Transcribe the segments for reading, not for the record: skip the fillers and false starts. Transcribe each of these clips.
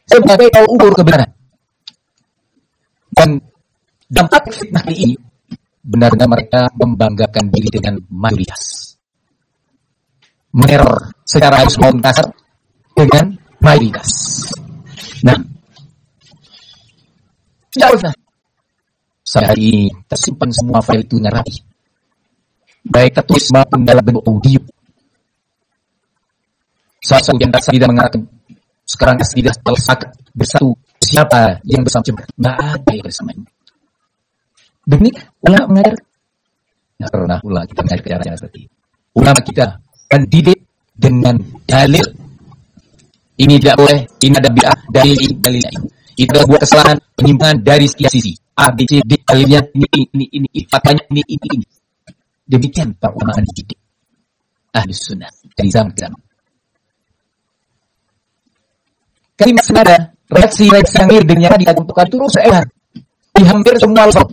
sebagai tolak ukur kebenaran. Dan dampak fitnah ini benar-benar mereka membanggakan diri dengan mayoritas, meneror secara halus maupun kasar dengan mayoritas. Nah, tidak usah. Saya ini tersimpan semua file itu dengan rapi, baik tertulis maupun dalam bentuk audio. Saat kemudian saya tidak mengatakan sekarang tidak tersepakat bersatu siapa yang bersama cemberut. Tidak ada yang bersama ini. Demi ulama mengajar. Nah, karena ulama kita mengajar caranya seperti itu. Ulama kita mendidik dengan dalil. Ini tidak boleh, ini ada bid'ah, dalil ini. Itu adalah kesalahan penyimpangan dari setiap sisi. A, B, C, D, dalilnya ini, fatwanya ini. Demikian para ulama mendidik Ahlus Sunnah dari zaman ke zaman. Kalimat senada, reaksi-reaksi yang mirip dengan yang ditentukan terus saya di hampir semua lafaz.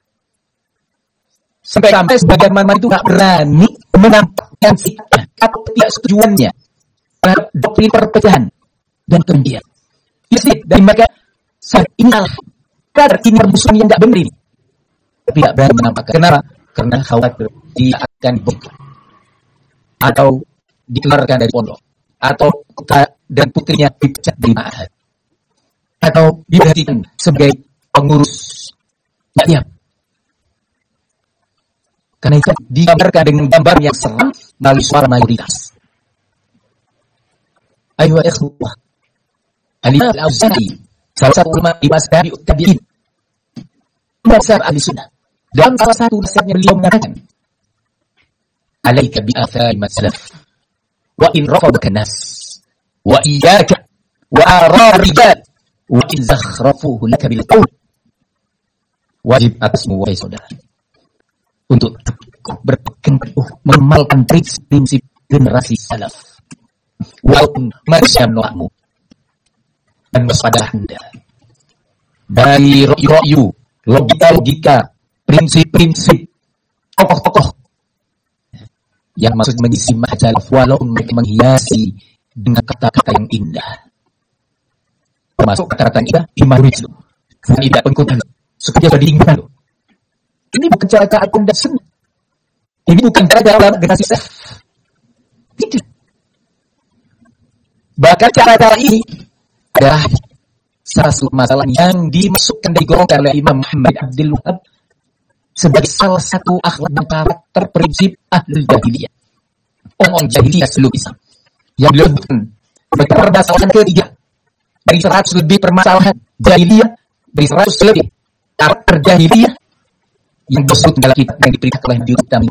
Sampai sebagian mana itu tidak berani menampakkan sikap atau ketidaksetujuannya terhadap doktrin perpecahan dan kemudian. Isi dari mereka saat inilah kadar ini permusuhan yang tidak benar ini. Tidak berani menampakkan. Kenapa? Karena khawatir dia akan dibongkar atau dikeluarkan dari pondok, atau dan putrinya dipecat dari ma'had, atau diberhentikan sebagai pengurus diam. Karena itu digambarkan dengan gambar yang seram melalui suara mayoritas. Ayuh ikhwah, Al-Imam Al-Auza'i, salah satu ulama di masa tabi'in, besar ahli sunnah. Dalam salah satu nasihatnya beliau mengatakan, "Alaika bi athari maslaf, wa in rafadaka nas, wa iyyaka wa ara rijal, wa in zakhrafuhu laka bil qawl." Wajib atasmu wahai saudara untuk berpegang teguh mengamalkan prinsip generasi salaf, walaupun manusia menolakmu, dan waspadalah Anda dari ro'yu, logika, prinsip-prinsip tokoh-tokoh yang maksud mengisi majalah walaupun mereka menghiasi dengan kata-kata yang indah, termasuk kata-kata yang indah imanuis itu tidak pengikutan sekerja berdingin. Ini bukan cara keagum dan sunnah. Ini bukan cara dalam generasi salaf. Tidak. Bahkan cara-cara ini adalah salah satu masalah yang dimasukkan dari golongan oleh Imam Muhammad Abdul Wahab sebagai salah satu akhlak dan karakter prinsip ahlul jahiliyah. Orang jahiliyah sebelum Islam. Yang beliau bukan permasalahan ketiga dari 100 lebih permasalahan jahiliyah, dari 100 lebih karakter jahiliyah yang disebut dalam kitab yang diperintahkan oleh Nabi